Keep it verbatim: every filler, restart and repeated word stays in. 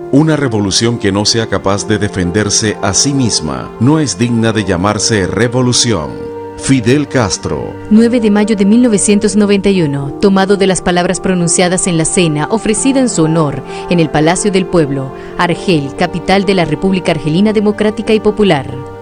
Una revolución que no sea capaz de defenderse a sí misma no es digna de llamarse revolución. Fidel Castro. nueve de mayo de mil novecientos noventa y uno, tomado de las palabras pronunciadas en la cena ofrecida en su honor en el Palacio del Pueblo, Argel, capital de la República Argelina Democrática y Popular.